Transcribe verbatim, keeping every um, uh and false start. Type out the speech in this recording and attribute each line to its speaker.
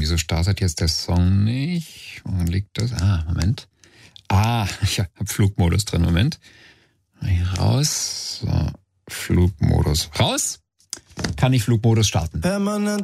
Speaker 1: wieso startet jetzt der Song nicht? Wo liegt das? Ah, Moment. Ah, ich habe Flugmodus drin, Moment. Raus. So, Flugmodus. Raus. Kann ich Flugmodus starten.
Speaker 2: Permanent